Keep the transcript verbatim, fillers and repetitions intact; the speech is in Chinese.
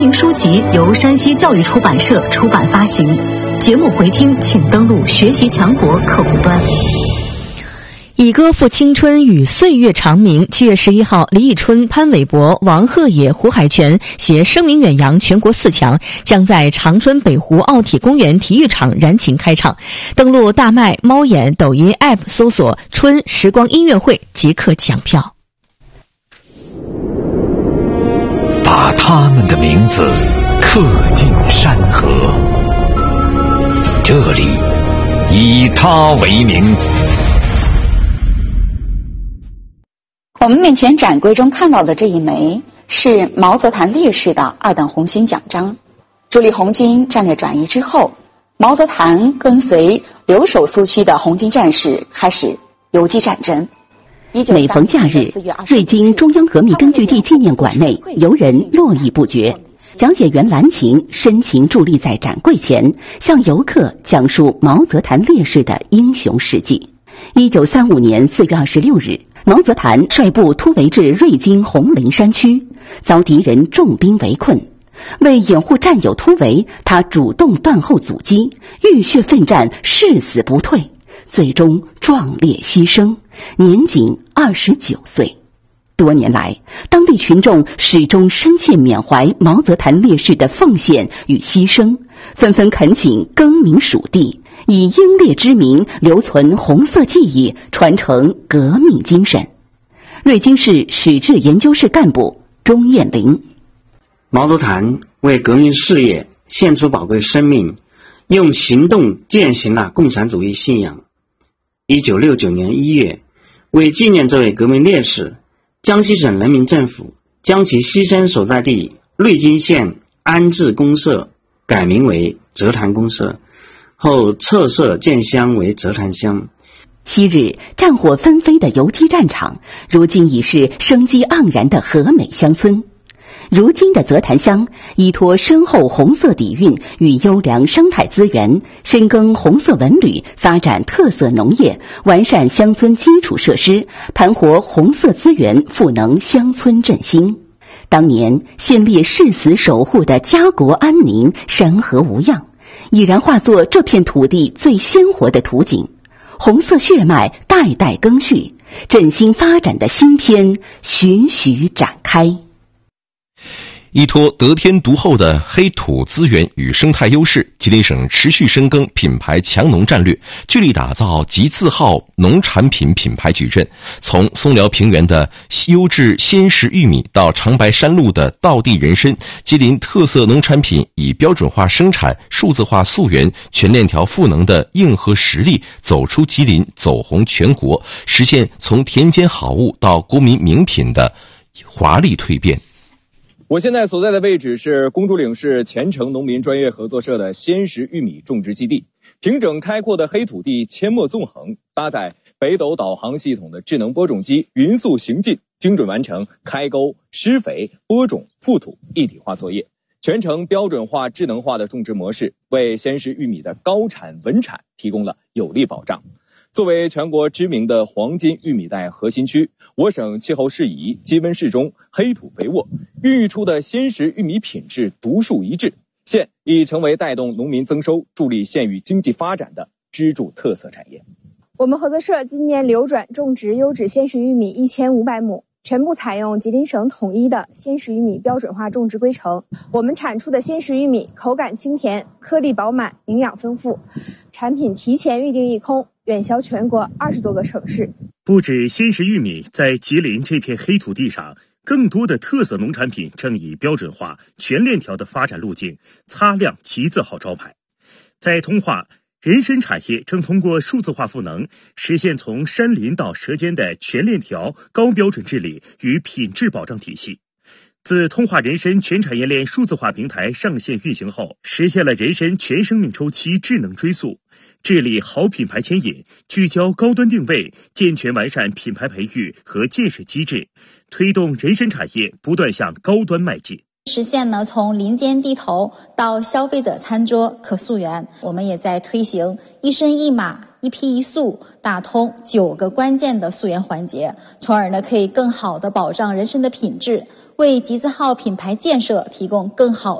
书籍由山西教育出版社出版发行。节目回听请登录学习强国客户端。 以歌赋青春与岁月长明。七月十一号，李宇春、潘玮柏、王鹤野、胡海泉携声名远扬全国四强，将在长春北湖奥体公园体育场燃情开唱。登录大麦、猫眼、抖音 App 搜索“春时光音乐会”即可抢票。 把他们的名字刻进山河，这里以他为名。 我们面前展柜中看到的这一枚是毛泽潭烈士的二等红星奖章。朱立红军战略转移之后，毛泽潭跟随留守苏区的红军战士开始游击战争。 每逢假日，瑞金中央革命根据地纪念馆内游人络绎不绝，讲解员蓝琴深情伫立在展柜前，向游客讲述毛泽潭烈士的英雄事迹。一九三五年四月二十六日，毛泽潭率部突围至瑞金红林山区，遭敌人重兵围困。为掩护战友突围，他主动断后阻击，浴血奋战，誓死不退，最终壮烈牺牲，年仅二十九岁。多年来，当地群众始终深切缅怀毛泽潭烈士的奉献与牺牲，纷纷恳请更名属地，以英烈之名留存红色记忆，传承革命精神。瑞金市史志研究室干部钟艳玲： 毛泽潭为革命事业献出宝贵生命，用行动践行了共产主义信仰。一九六九年一月，为纪念这位革命烈士，江西省人民政府将其牺牲所在地瑞金县安置公社改名为泽潭公社，后撤设建乡为泽潭乡。 昔日战火纷飞的游击战场，如今已是生机盎然的和美乡村。如今的泽潭乡依托深厚红色底蕴与优良生态资源，深耕红色文旅，发展特色农业，完善乡村基础设施，盘活红色资源，赋能乡村振兴。当年先烈誓死守护的家国安宁、山河无恙，已然化作这片土地最鲜活的图景。红色血脉代代更续，振兴发展的新篇徐徐展开。 依托得天独厚的黑土资源与生态优势，吉林省持续深耕品牌强农战略，聚力打造集字号农产品品牌矩阵。从松辽平原的优质鲜食玉米到长白山路的道地人参，吉林特色农产品以标准化生产、数字化溯源、全链条赋能的硬核实力，走出吉林，走红全国，实现从田间好物到国民名品的华丽蜕变。 我现在所在的位置是公主岭市前程农民专业合作社的鲜食玉米种植基地。平整开阔的黑土地阡陌纵横，搭载北斗导航系统的智能播种机匀速行进，精准完成开沟、施肥、播种、覆土一体化作业，全程标准化智能化的种植模式，为鲜食玉米的高产稳产提供了有力保障。作为全国知名的黄金玉米带核心区，我省气候适宜，基温适中，黑土肥沃，孕育出的鲜食玉米品质独树一帜，现已成为带动农民增收、助力县域经济发展的支柱特色产业。 我们合作社今年流转种植优质鲜食玉米一千五百亩，全部采用吉林省统一的鲜食玉米标准化种植规程。我们产出的鲜食玉米口感清甜，颗粒饱满，营养丰富，产品提前预定一空，远销全国二十多个城市。 不止鲜食玉米，在吉林这片黑土地上，更多的特色农产品正以标准化、全链条的发展路径擦亮其字号招牌。在通化，人参产业正通过数字化赋能，实现从山林到舌尖的全链条高标准治理与品质保障体系。自通化人参全产业链数字化平台上线运行后，实现了人参全生命周期智能追溯，治理好品牌牵引，聚焦高端定位，健全完善品牌培育和建设机制，推动人参产业不断向高端迈进。 实现呢从林间地头到消费者餐桌可溯源。我们也在推行一参一码一批一素打通九个关键的溯源环节，从而呢可以更好的保障人参的品质，为集字号品牌建设提供更好